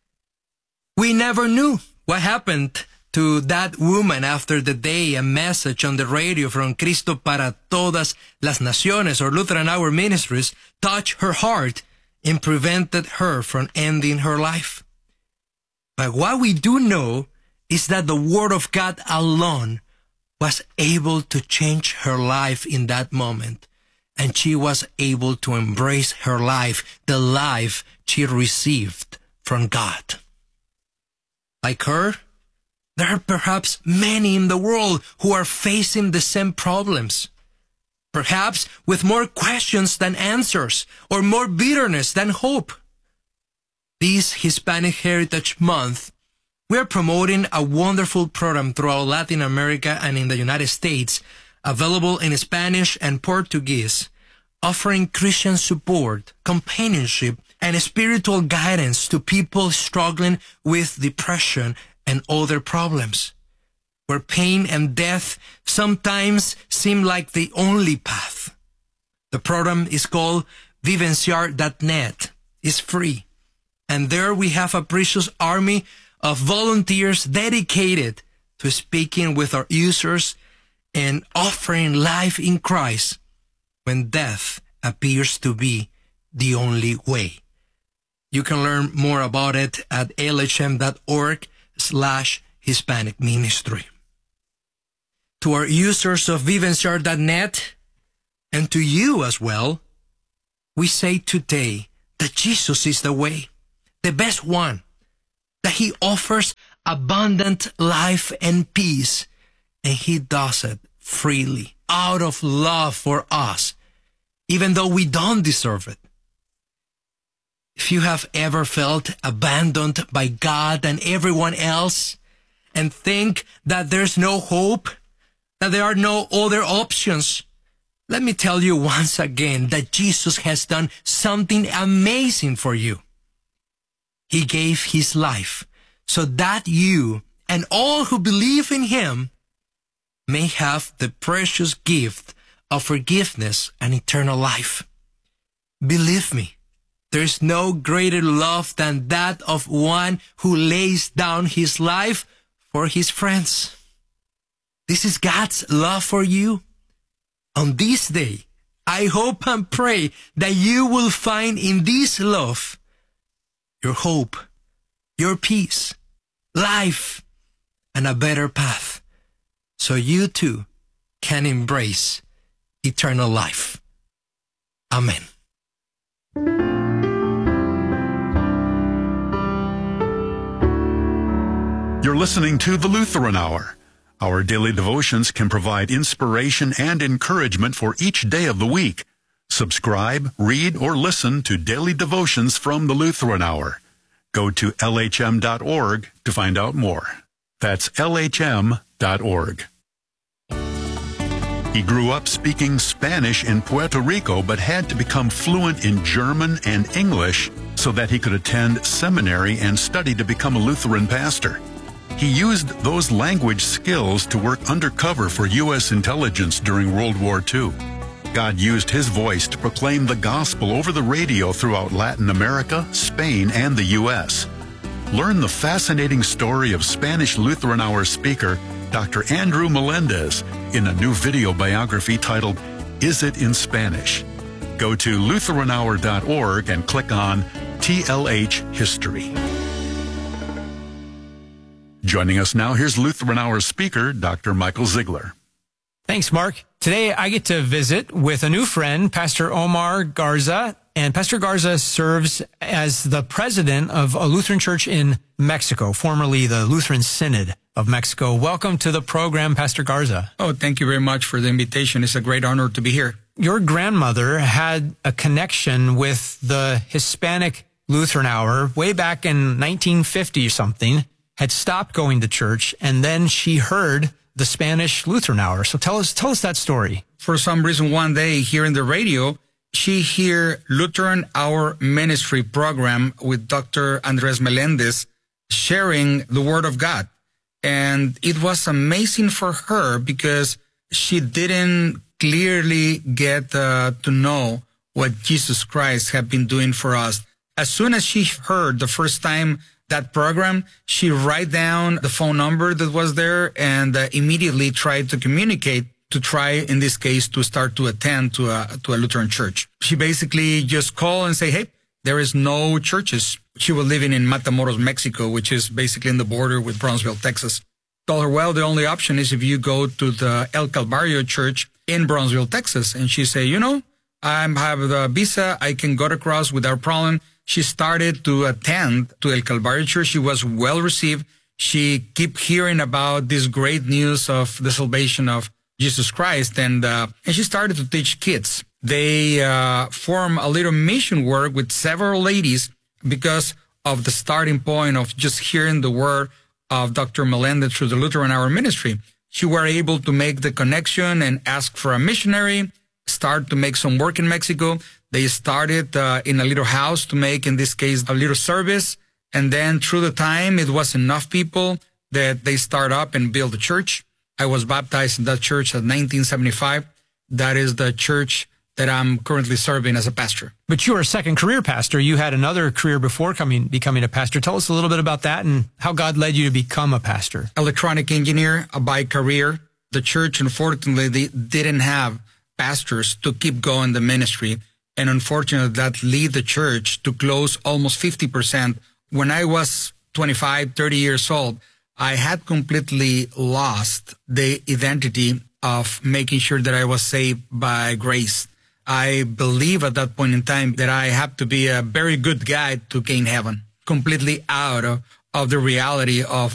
We never knew what happened to that woman after the day a message on the radio from Cristo para Todas las Naciones, or Lutheran Hour Ministries, touched her heart and prevented her from ending her life. But what we do know is that the Word of God alone was able to change her life in that moment, and she was able to embrace her life, the life she received from God. Like her, there are perhaps many in the world who are facing the same problems, perhaps with more questions than answers, or more bitterness than hope. This Hispanic Heritage Month, we are promoting a wonderful program throughout Latin America and in the United States, available in Spanish and Portuguese, offering Christian support, companionship, and spiritual guidance to people struggling with depression and other problems, where pain and death sometimes seem like the only path. The program is called Vivenciar dot net. It's free. And there we have a precious army of volunteers dedicated to speaking with our users and offering life in Christ when death appears to be the only way. You can learn more about it at L H M dot org slash Hispanic Ministry. To our users of Vivenceur dot net, and to you as well, we say today that Jesus is the way, the best one, that He offers abundant life and peace, and He does it freely, out of love for us, even though we don't deserve it. If you have ever felt abandoned by God and everyone else, and think that there's no hope, that there are no other options, let me tell you once again that Jesus has done something amazing for you. He gave His life so that you and all who believe in Him may have the precious gift of forgiveness and eternal life. Believe me, there is no greater love than that of one who lays down his life for his friends. This is God's love for you. On this day, I hope and pray that you will find in this love your hope, your peace, life, and a better path, so you too can embrace eternal life. Amen. You're listening to the Lutheran Hour. Our daily devotions can provide inspiration and encouragement for each day of the week. Subscribe, read, or listen to daily devotions from the Lutheran Hour. Go to L H M dot org to find out more. That's L H M dot org. He grew up speaking Spanish in Puerto Rico, but had to become fluent in German and English so that he could attend seminary and study to become a Lutheran pastor. He used those language skills to work undercover for U S intelligence during World War Two. God used his voice to proclaim the gospel over the radio throughout Latin America, Spain, and the U S. Learn the fascinating story of Spanish Lutheran Hour speaker Doctor Andrew Melendez in a new video biography titled, Is It in Spanish? Go to Lutheran Hour dot org and click on T L H History. Joining us now, here's Lutheran Hour speaker, Doctor Michael Ziegler. Thanks, Mark. Today I get to visit with a new friend, Pastor Omar Garza. And Pastor Garza serves as the president of a Lutheran church in Mexico, formerly the Lutheran Synod of Mexico. Welcome to the program, Pastor Garza. Oh, thank you very much for the invitation. It's a great honor to be here. Your grandmother had a connection with the Hispanic Lutheran Hour way back in nineteen fifty or something, had stopped going to church, and then she heard the Spanish Lutheran Hour. So tell us, tell us that story. For some reason, one day here in the radio, she heard Lutheran Hour Ministry program with Doctor Andres Melendez sharing the Word of God. And it was amazing for her because she didn't clearly get uh, to know what Jesus Christ had been doing for us. As soon as she heard the first time that program, she write down the phone number that was there and uh, immediately tried to communicate to try, in this case, to start to attend to a, to a Lutheran church. She basically just called and say, hey, there is no churches. She was living in Matamoros, Mexico, which is basically in the border with Brownsville, Texas. Told her, well, the only option is if you go to the El Calvario Church in Brownsville, Texas. And she said, you know, I have the visa. I can go across without problem. She started to attend to El Calvario Church. She was well received. She kept hearing about this great news of the salvation of Jesus Christ. And, uh, and she started to teach kids. They, uh, form a little mission work with several ladies because of the starting point of just hearing the word of Doctor Melendez through the Lutheran Hour Ministry. She were able to make the connection and ask for a missionary, start to make some work in Mexico. They started uh, in a little house to make, in this case, a little service. And then through the time, it was enough people that they start up and build a church. I was baptized in that church in nineteen seventy-five. That is the church that I'm currently serving as a pastor. But you are a second career pastor. You had another career before coming, becoming a pastor. Tell us a little bit about that and how God led you to become a pastor. Electronic engineer by career. The church, unfortunately, they didn't have pastors to keep going the ministry. And unfortunately, that led the church to close almost fifty percent. When I was twenty-five, thirty years old, I had completely lost the identity of making sure that I was saved by grace. I believe at that point in time that I have to be a very good guy to gain heaven, completely out of, of the reality of